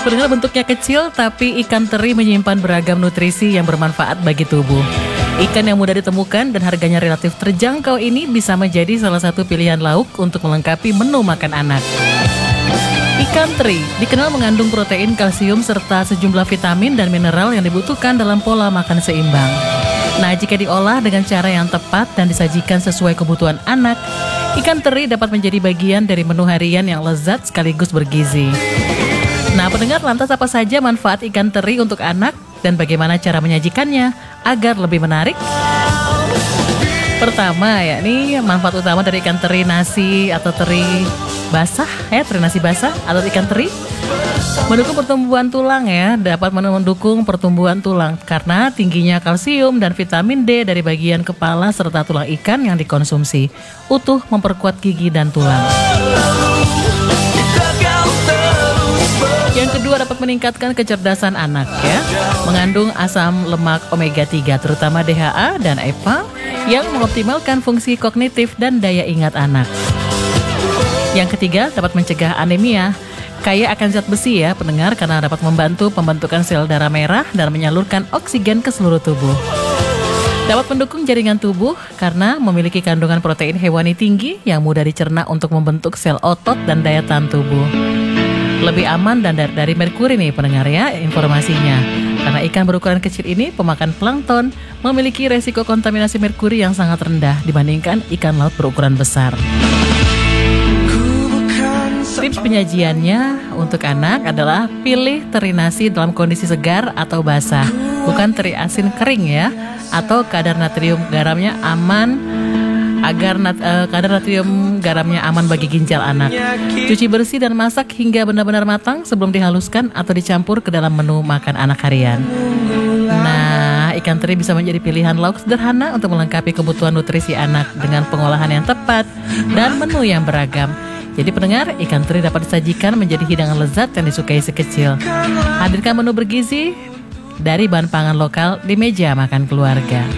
Pendengar, bentuknya kecil tapi ikan teri menyimpan beragam nutrisi yang bermanfaat bagi tubuh. Ikan yang mudah ditemukan dan harganya relatif terjangkau ini bisa menjadi salah satu pilihan lauk untuk melengkapi menu makan anak. Ikan teri dikenal mengandung protein, kalsium, serta sejumlah vitamin dan mineral yang dibutuhkan dalam pola makan seimbang. Nah, jika diolah dengan cara yang tepat dan disajikan sesuai kebutuhan anak, ikan teri dapat menjadi bagian dari menu harian yang lezat sekaligus bergizi. Nah, pendengar, lantas apa saja manfaat ikan teri untuk anak dan bagaimana cara menyajikannya agar lebih menarik? Pertama, yakni manfaat utama dari ikan teri nasi atau teri basah, teri nasi basah atau ikan teri mendukung pertumbuhan tulang dapat mendukung pertumbuhan tulang karena tingginya kalsium dan vitamin D dari bagian kepala serta tulang ikan yang dikonsumsi utuh memperkuat gigi dan tulang. Yang kedua, dapat meningkatkan kecerdasan anak mengandung asam lemak omega 3 terutama DHA dan EPA yang mengoptimalkan fungsi kognitif dan daya ingat anak. Yang ketiga, dapat mencegah anemia. Kaya akan zat besi pendengar, karena dapat membantu pembentukan sel darah merah dan menyalurkan oksigen ke seluruh tubuh. Dapat mendukung jaringan tubuh karena memiliki kandungan protein hewani tinggi yang mudah dicerna untuk membentuk sel otot dan daya tahan tubuh. Lebih aman dan dari merkuri nih pendengar informasinya. Karena ikan berukuran kecil ini pemakan plankton memiliki resiko kontaminasi merkuri yang sangat rendah dibandingkan ikan laut berukuran besar. Tips penyajiannya untuk anak adalah pilih teri nasi dalam kondisi segar atau basah, bukan teri asin kering atau kadar natrium garamnya aman bagi ginjal anak. Cuci bersih dan masak hingga benar-benar matang sebelum dihaluskan atau dicampur ke dalam menu makan anak harian. Nah, ikan teri bisa menjadi pilihan lauk sederhana untuk melengkapi kebutuhan nutrisi anak dengan pengolahan yang tepat dan menu yang beragam. Jadi pendengar, ikan teri dapat disajikan menjadi hidangan lezat yang disukai si kecil. Hadirkan menu bergizi dari bahan pangan lokal di meja makan keluarga.